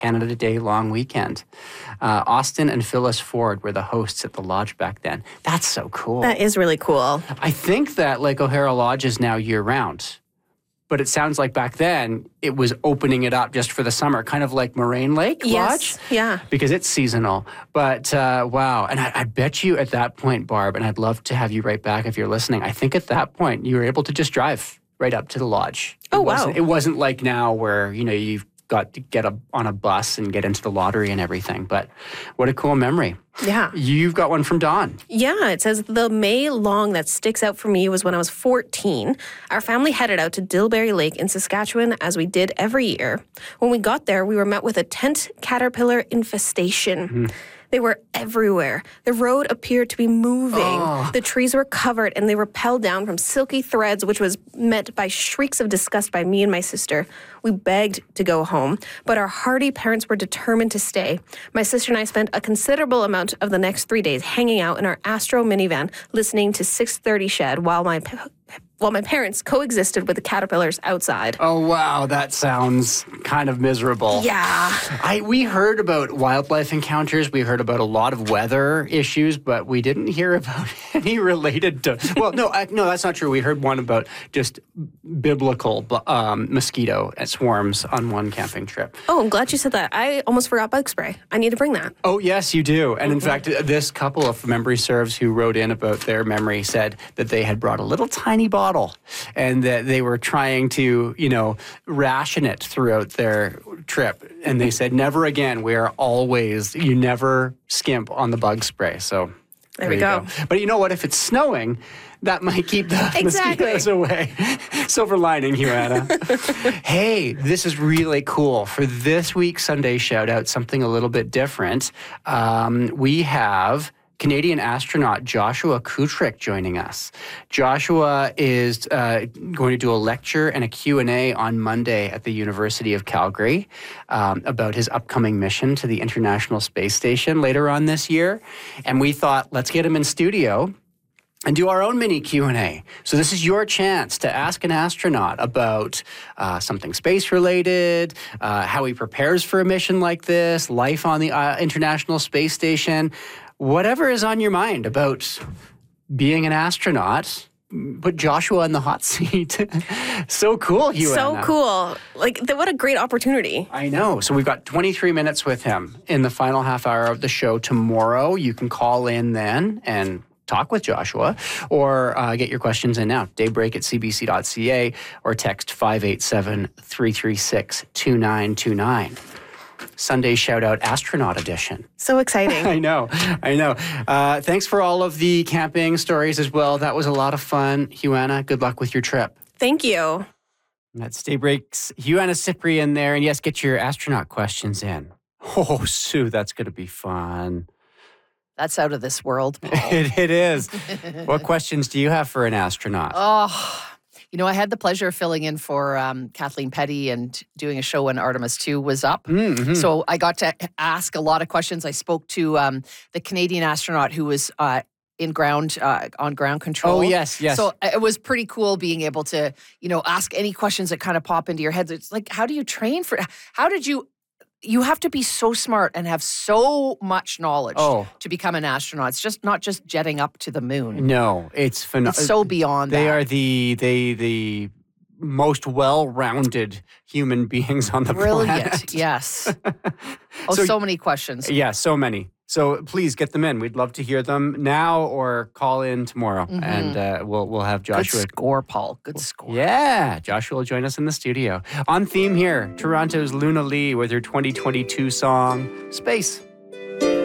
Canada Day long weekend. Austin and Phyllis Ford were the hosts at the lodge back then. That's so cool. That is really cool. I think that Lake O'Hara Lodge is now year-round. But it sounds like back then it was opening it up just for the summer, kind of like Moraine Lake Lodge. Yeah. Because it's seasonal. But wow. And I bet you at that point, Barb, and I'd love to have you right back if you're listening, I think at that point you were able to just drive right up to the lodge. Wow. It wasn't like now where, you've got to get on a bus and get into the lottery and everything. But what a cool memory. Yeah. You've got one from Dawn. Yeah, it says the May long that sticks out for me was when I was 14. Our family headed out to Dilberry Lake in Saskatchewan as we did every year. When we got there, we were met with a tent caterpillar infestation. Mm-hmm. They were everywhere. The road appeared to be moving. Oh. The trees were covered and they rappelled down from silky threads, which was met by shrieks of disgust by me and my sister. We begged to go home, but our hardy parents were determined to stay. My sister and I spent a considerable amount of the next 3 days hanging out in our Astro minivan, listening to 630 Shed while my parents coexisted with the caterpillars outside. Oh, wow. That sounds kind of miserable. Yeah. We heard about wildlife encounters. We heard about a lot of weather issues, but we didn't hear about any related to... Well, no, that's not true. We heard one about just biblical mosquito swarms on one camping trip. Oh, I'm glad you said that. I almost forgot bug spray. I need to bring that. Oh, yes, you do. And in fact, this couple of memory serves who wrote in about their memory said that they had brought a little tiny bottle and that they were trying to, ration it throughout their trip. And they said, never again. You never skimp on the bug spray. So there we go. But you know what? If it's snowing, that might keep the mosquitoes away. Silver lining, Huana. Hey, this is really cool. For this week's Sunday Shoutout, something a little bit different. We have Canadian astronaut Joshua Kutrick joining us. Joshua is going to do a lecture and a Q&A on Monday at the University of Calgary about his upcoming mission to the International Space Station later on this year. And we thought, let's get him in studio and do our own mini Q&A. So this is your chance to ask an astronaut about something space-related, how he prepares for a mission like this, life on the International Space Station. Whatever is on your mind about being an astronaut, put Joshua in the hot seat. So cool, Huana. So cool. What a great opportunity. I know. So we've got 23 minutes with him in the final half hour of the show tomorrow. You can call in then and talk with Joshua or get your questions in now. daybreak@cbc.ca or text 587-336-2929. Sunday Shoutout Astronaut Edition. So exciting. I know. Thanks for all of the camping stories as well. That was a lot of fun. Huana, good luck with your trip. Thank you. That's Daybreak's Huana Cyprian there. And yes, get your astronaut questions in. Oh, Sue, that's going to be fun. That's out of this world, Paul. It is. What questions do you have for an astronaut? Oh, I had the pleasure of filling in for Kathleen Petty and doing a show when Artemis 2 was up. Mm-hmm. So I got to ask a lot of questions. I spoke to the Canadian astronaut who was on ground control. Oh, yes. So it was pretty cool being able to, ask any questions that kind of pop into your head. It's like, how do you train for, you have to be so smart and have so much knowledge to become an astronaut. It's just not just jetting up to the moon. No, it's phenomenal. It's so beyond they that. Are the most well-rounded human beings on the planet. Brilliant, yes. So many questions. Yeah, so many. So please get them in. We'd love to hear them now or call in tomorrow. Mm-hmm. And we'll have Joshua. Good score, Paul. Good score. Yeah. Joshua will join us in the studio. On theme here, Toronto's Luna Lee with her 2022 song, Space.